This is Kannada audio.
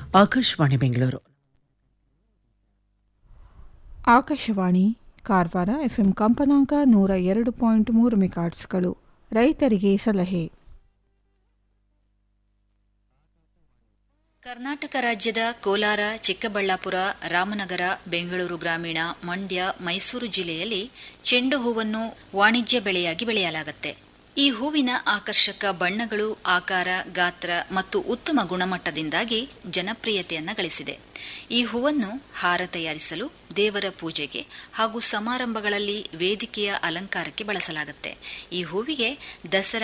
ಆಕಾಶವಾಣಿ ಬೆಂಗಳೂರು. ಆಕಾಶವಾಣಿ ಕಾರವಾರ ಎಫ್ಎಂ ಕಂಪನಾಂಕ 102.3 ಮೆಗಾಟ್ಸ್ಗಳು. ರೈತರಿಗೆ ಸಲಹೆ. ಕರ್ನಾಟಕ ರಾಜ್ಯದ ಕೋಲಾರ, ಚಿಕ್ಕಬಳ್ಳಾಪುರ, ರಾಮನಗರ, ಬೆಂಗಳೂರು ಗ್ರಾಮೀಣ, ಮಂಡ್ಯ, ಮೈಸೂರು ಜಿಲ್ಲೆಯಲ್ಲಿ ಚೆಂಡು ಹೂವನ್ನು ವಾಣಿಜ್ಯ ಬೆಳೆಯಾಗಿ ಬೆಳೆಯಲಾಗುತ್ತೆ. ಈ ಹೂವಿನ ಆಕರ್ಷಕ ಬಣ್ಣಗಳು, ಆಕಾರ, ಗಾತ್ರ ಮತ್ತು ಉತ್ತಮ ಗುಣಮಟ್ಟದಿಂದಾಗಿ ಜನಪ್ರಿಯತೆಯನ್ನು ಗಳಿಸಿದೆ. ಈ ಹೂವನ್ನು ಹಾರ ತಯಾರಿಸಲು, ದೇವರ ಪೂಜೆಗೆ ಹಾಗೂ ಸಮಾರಂಭಗಳಲ್ಲಿ ವೇದಿಕೆಯ ಅಲಂಕಾರಕ್ಕೆ ಬಳಸಲಾಗುತ್ತೆ. ಈ ಹೂವಿಗೆ ದಸರಾ